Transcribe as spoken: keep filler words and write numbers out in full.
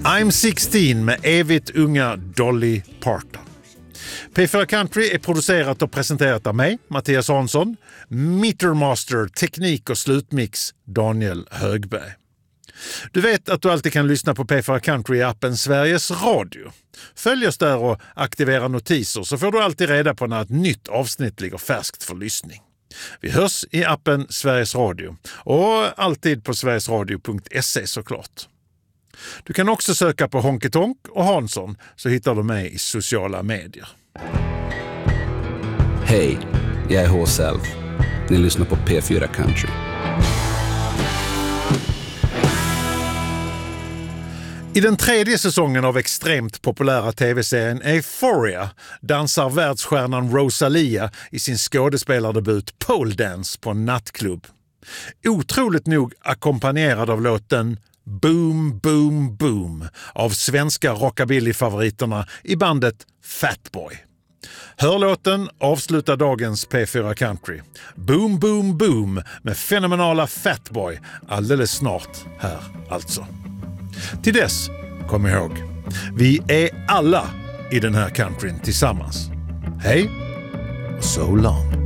I'm sexton med evigt unga Dolly Parton. P fyra Country är producerat och presenterat av mig, Mattias Hansson, Metermaster, teknik och slutmix Daniel Högberg. Du vet att du alltid kan lyssna på P fyra Country i appen Sveriges Radio. Följ oss där och aktivera notiser så får du alltid reda på när ett nytt avsnitt ligger färskt för lyssning. Vi hörs i appen Sveriges Radio och alltid på sverigesradio punkt se såklart. Du kan också söka på Honky Tonk och Hansson så hittar du mig i sociala medier. Hej, jag är H Self. Ni lyssnar på P fyra Country. I den tredje säsongen av extremt populära tv-serien Euphoria dansar världsstjärnan Rosalia i sin skådespelardebut Pole Dance på en nattklubb. Otroligt nog ackompanjerad av låten Boom Boom Boom av svenska rockabilly-favoriterna i bandet Fatboy. Hör låten avsluta dagens P fyra Country. Boom Boom Boom med fenomenala Fatboy alldeles snart här alltså. Till dess, kom ihåg, vi är alla i den här countryn tillsammans. Hej och so long.